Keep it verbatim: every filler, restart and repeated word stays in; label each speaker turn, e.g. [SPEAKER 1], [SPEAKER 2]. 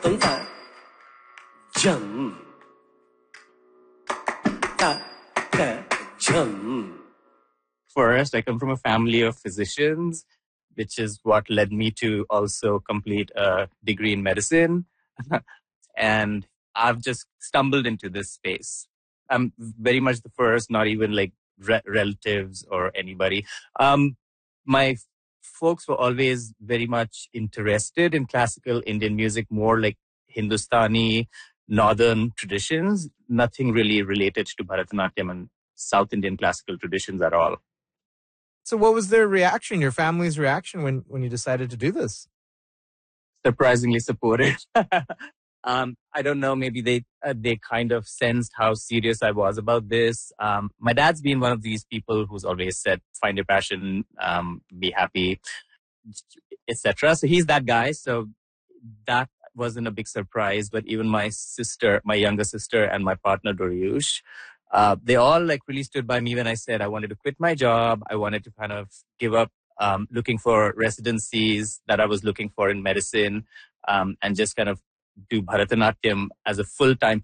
[SPEAKER 1] Ta, jum. Ta, ta, jum.
[SPEAKER 2] First, I come from a family of physicians, which is what led me to also complete a degree in medicine. And I've just stumbled into this space. I'm very much the first, not even like re- relatives or anybody. Um, my folks were always very much interested in classical Indian music, more like Hindustani, northern traditions, nothing really related to Bharatanatyam and South Indian classical traditions at all.
[SPEAKER 3] So what was their reaction, your family's reaction when, when you decided to do this?
[SPEAKER 2] Surprisingly supportive. um, I don't know, maybe they uh, they kind of sensed how serious I was about this. Um, my dad's been one of these people who's always said, find your passion, um, be happy, et cetera. So he's that guy. So that wasn't a big surprise. But even my sister, my younger sister and my partner, Doriush, uh, they all like really stood by me when I said I wanted to quit my job. I wanted to kind of give up um, looking for residencies that I was looking for in medicine um, and just kind of do Bharatanatyam as a full-time